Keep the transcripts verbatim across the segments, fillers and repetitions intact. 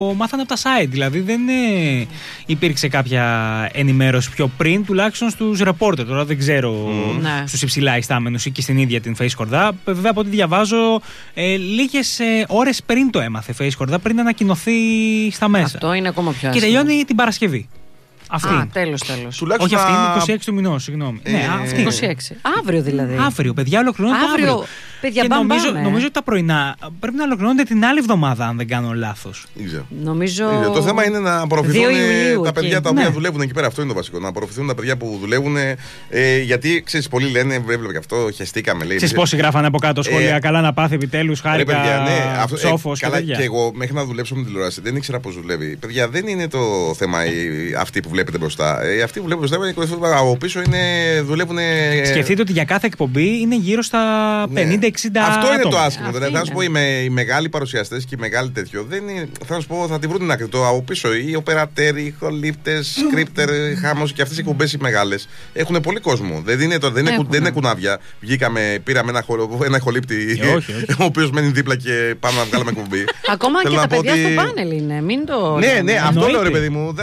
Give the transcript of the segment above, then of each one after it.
μάθανε από τα site. Δηλαδή δεν ε, υπήρξε κάποια ενημέρωση πιο πριν, τουλάχιστον στους ρεπόρτερ. Τώρα δεν ξέρω mm. στους υψηλά ιστάμενους ή και στην ίδια την Face Κορδά. Βέβαια από ό,τι διαβάζω, ε, λίγες ε, ώρες πριν το έμαθε Face Κορδά, πριν ανακοινωθεί στα μέσα. Αυτό είναι ακόμα πιο άσχημο. Και τελειώνει την Παρασκευή. Αυτή. Α, τέλος, τέλος. Όχι αυτή, είναι είκοσι έξι του μηνός, συγγνώμη. Ε, ναι, αυτή. είκοσι έξι. Αύριο δηλαδή. Αύριο, παιδιά, ολοκληρώνεται αύριο. αύριο. Παιδιά, και μπαμ, νομίζω, μπαμ, νομίζω ότι τα πρωινά πρέπει να ολοκληρώνονται την άλλη εβδομάδα, αν δεν κάνω λάθος. Νομίζω. Το θέμα είναι να απορροφηθούν Ιουλίου, τα παιδιά εκεί. τα οποία ναι. δουλεύουν εκεί πέρα. Αυτό είναι το βασικό. Να απορροφηθούν τα παιδιά που δουλεύουν. Ε, γιατί ξέρεις, πολλοί λένε, έβλεπε και αυτό, χεστήκαμε. Ξέρεις πόσοι γράφανε από κάτω σχόλια. Ε, καλά να πάθει επιτέλους, χάρηκα. Ναι, ψόφος. Ε, καλά, και εγώ μέχρι να δουλέψω με τηλεόραση δεν ήξερα πώς δουλεύει. Παιδιά, δεν είναι το θέμα αυτοί που βλέπετε μπροστά. Αυτοί που βλέπουν μπροστά από πίσω είναι, δουλεύουν. Σκεφτείτε ότι για κάθε εκπομπή είναι γύρω στα πενήντα εξήντα. Αυτό είναι το άσχημο. Δηλαδή, θα σου πω, οι μεγάλοι παρουσιαστές και οι μεγάλοι τέτοιο. Δεν είναι, θα σου πω, θα τη βρουν την άκρη. Το από πίσω, οι οπερατέροι, οι χολύπτες, σκρίπτερ, χάμος και αυτές οι εκπομπές οι μεγάλες έχουν πολύ κόσμο. Δεν είναι, δεν είναι, δεν είναι κουνάβια. Βγήκαμε, πήραμε ένα, ένα χολύπτη, ο οποίος μένει δίπλα και πάμε να βγάλουμε εκπομπή. Ακόμα και τα παιδιά στο πάνελ είναι. Μην το. Ναι, ναι, αυτό λέω ρε παιδί μου.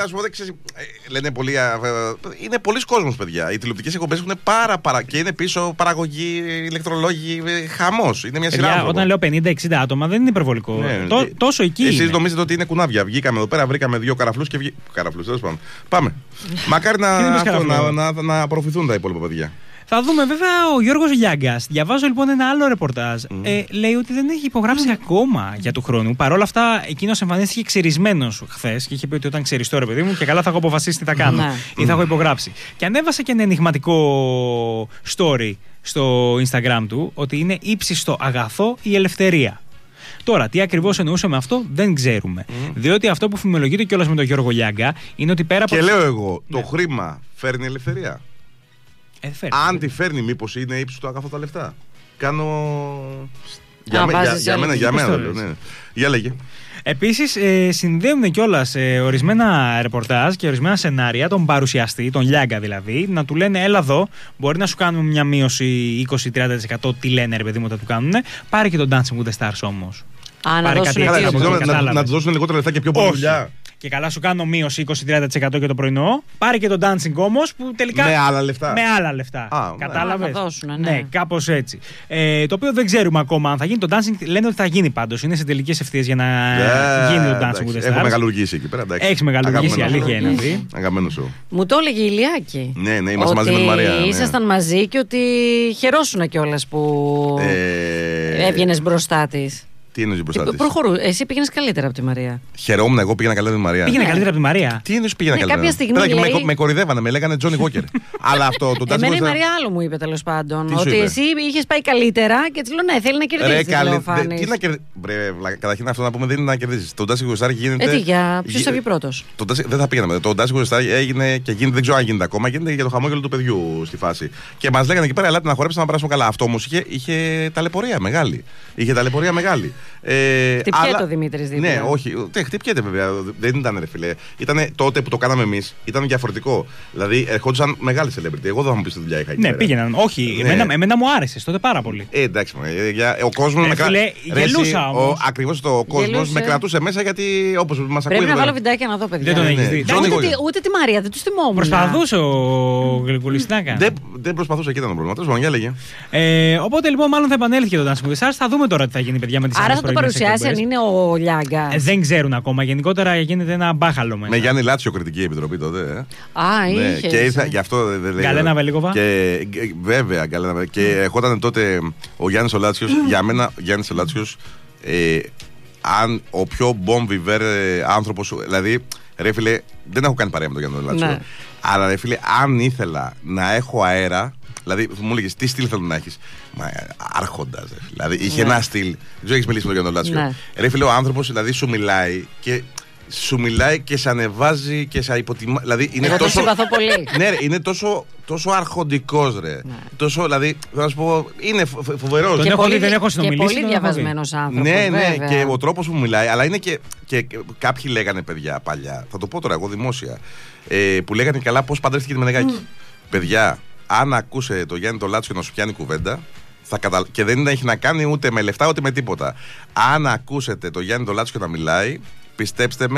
Λένε πολλοί. Είναι πολλοί κόσμος, παιδιά. Οι τηλεοπτικές εκπομπές έχουν πάρα πάρα και είναι πίσω παραγωγή, ηλεκτρολόγοι, χαμός. Είναι μια σειρά. Όταν λέω πενήντα εξήντα άτομα δεν είναι υπερβολικό. Ναι, Τό, και... Τόσο εκεί. Εσείς νομίζετε ότι είναι κουνάβια. Βγήκαμε εδώ πέρα, βρήκαμε δύο καραφλούς και βγήκαμε. Καραφλούς, τέλος πάντων. Πάμε. Μακάρι να, αυτό, να, να, να, να απορροφηθούν τα υπόλοιπα παιδιά. Θα δούμε βέβαια ο Γιώργος Λιάγκας. Διαβάζω λοιπόν ένα άλλο ρεπορτάζ. Mm. Ε, λέει ότι δεν έχει υπογράψει mm. ακόμα για του χρόνου. Παρ' όλα αυτά, εκείνος εμφανίστηκε ξυρισμένος χθες και είχε πει ότι όταν ξυριστώ, ρε παιδί μου, και καλά θα έχω αποφασίσει τι θα κάνω mm. ή θα έχω υπογράψει. Και ανέβασε και ένα ενηγματικό story στο Instagram του ότι είναι ύψιστο αγαθό η ελευθερία. Τώρα, τι ακριβώς εννοούσε με αυτό δεν ξέρουμε. Mm. Διότι αυτό που φημολογείται κιόλας με τον Γιώργο Λιάγκα είναι ότι πέρα από. Και λέω εγώ, ναι. Το χρήμα φέρνει ελευθερία. Ε, φέρνει. Αν τη φέρνει, μήπως είναι ύψιστο αγαθό τα λεφτά. Κάνω. Για, με, για, για μένα, για μένα. Ναι. Για λέγε. Επίσης, ε, συνδέουν κιόλας ε, ορισμένα ρεπορτάζ και ορισμένα σενάρια, τον παρουσιαστή, τον Λιάγκα δηλαδή, να του λένε: έλα εδώ, μπορεί να σου κάνουμε μια μείωση είκοσι με τριάντα τοις εκατό. Τι λένε, ρε παιδί μου, θα του κάνουν. Πάρε και τον Dancing with the Stars όμως. Α, να, δώσουν να, να, να του δώσουν λιγότερα λεφτά και πιο πολύ δουλειά. Και καλά σου κάνω μείωση είκοσι με τριάντα τοις εκατό για το πρωινό. Πάρε και τον dancing όμως που τελικά. Με άλλα λεφτά. Με άλλα λεφτά. Α, κατάλαβες. Να δώσουν, ναι. Ναι, κάπως έτσι. Ε, το οποίο δεν ξέρουμε ακόμα αν θα γίνει. Το dancing λένε ότι θα γίνει πάντως. Είναι σε τελικές ευθείες για να yeah, γίνει το dancing with the stars. Έχω μεγαλουργήσει εκεί πέρα. Έχει μεγαλουργήσει, αλήθεια είναι αυτή. Αγαπημένο σου. Μου το έλεγε η Ηλιάκη. Ναι, ναι, είμαστε μαζί με τη Μαρία. Ήσασταν μαζί και ότι χαιρόσουν κιόλας που έβγαινες μπροστά της. Τι εννοείς μπροστά της? Προχωρού. Εσύ πήγαινες καλύτερα από τη Μαρία. Χαιρόμουν, εγώ πήγαινα καλύτερα από τη Μαρία. Πήγαινε ναι. καλύτερα από τη Μαρία. Τι εννοείς πήγαινα ναι, καλύτερα? Κάποια στιγμή. Λέει... Με, με κορυδεύανε, με λέγανε Τζόνι Walker. Αλλά αυτό το Εμένα η Μαρία άλλο μου είπε τέλος πάντων. Τι ότι εσύ είχες πάει καλύτερα και της λέω ναι, θέλει να κερδίσει. Τι να κερδίσει. Καταρχήν αυτό να πούμε δεν είναι να κερδίσει. Το Dancing with the Stars γίνεται. Ε, τι, για ποιος θα βγει πρώτος? Δεν θα πήγαμε. Το Dancing with the Stars έγινε και γίνεται, δεν ξέρω αν γίνεται ακόμα, γίνεται για το χαμόγελο του παιδιού στη φάση. Και μας λέγανε εκεί πέρα, ελάτε να χορέψουμε να περάσουμε καλά. Αυτό όμως είχε ταλαιπωρία μεγάλη. Είχε ταλαιπωρία μεγάλη. Χτυπιέται ο Δημήτρης δίπλα. Ναι, όχι. Χτυπιέται βέβαια. Δεν ήταν ρε φιλέ. Ήτανε τότε που το κάναμε εμείς, ήταν διαφορετικό. Δηλαδή ερχόντουσαν μεγάλοι celebrity. Εγώ δεν θα μου πει τη δουλειά είχα εκεί. Ναι, πήγαιναν. Όχι, ναι. Εμένα, εμένα μου άρεσε τότε πάρα πολύ. Ε, εντάξει. Ο κόσμος με κρατούσε. Γελούσα όμως. Ακριβώς το κόσμος με κρατούσε μέσα γιατί όπως μας ακούει. Πρέπει να βάλω βιντεάκια να δω, παιδιά. Δεν τον έχεις δει. Ούτε τη Μαρία, δεν του θυμόμουν. Προσπαθούσε ο Γλυκουλιστάκα. Δεν προσπαθούσε, εκεί ήταν το πρόβλημα. Τέλος πάντων, οπότε λοιπόν μάλλον θα επανέλθει και το Dancing with the Stars. Θα δούμε τώρα τι θα γίνει, παιδιά, με τις άλλες Άρα θα το παρουσιάσει αν είναι ο Λιάγκας. Ε, δεν ξέρουν ακόμα. Γενικότερα γίνεται ένα μπάχαλο μέσα. Με Γιάννη Λάτσιο κριτική επιτροπή τότε. Ε. Α, ναι, είχε. Και ήρθα, γι' αυτό δεν λέει. Γκαλένα Βελίκοβα. Και, βέβαια, Γκαλένα Βελίκοβα. Και ερχόταν τότε ο Γιάννης ο Λάτσιος. Για μένα, ο Γιάννης ο Λάτσιος, ε, αν ο πιο bon vivant ε, άνθρωπος. Δηλαδή, ρε φίλε, δεν έχω κάνει παρέα με τον Γιάννη ο Λάτσιο. Ναι. Αλλά ρε φίλε, αν ήθελα να έχω αέρα. Δηλαδή, μου έλεγε τι στυλ θέλω να έχει. Μα άρχοντα. Δηλαδή, είχε ναι. ένα στυλ. Δεν ξέρω, έχει μιλήσει με τον Γιάννη Λάτσιο. Ναι. Ρε φίλε, ο άνθρωπος δηλαδή σου μιλάει και. Σου μιλάει και σε ανεβάζει και σε υποτιμά. Δηλαδή είναι Εγώ τόσο. Το πολύ. Ναι, ρε, είναι τόσο, τόσο αρχοντικός, ρε. Ναι. Τόσο, δηλαδή, θα να σου πω, είναι φοβερός. Τον και έχω πολύ, δει, δεν έχω συνομιλήσει. Και πολύ διαβασμένος άνθρωπος. Ναι, ναι, βέβαια. και ο τρόπος που μιλάει, αλλά είναι και, και κάποιοι λέγανε παιδιά παλιά. Θα το πω τώρα εγώ δημόσια. Ε, που λέγανε καλά πώς παντρεύτηκε τη Μενεγάκη. Mm. Παιδιά, αν ακούσε το Γιάννη το Λάτσιο να σου πιάνει κουβέντα. Θα κατα... Και δεν έχει να κάνει ούτε με λεφτά ούτε με τίποτα. Αν ακούσετε το Γιάννη το Λάτσιο να μιλάει. Πιστέψτε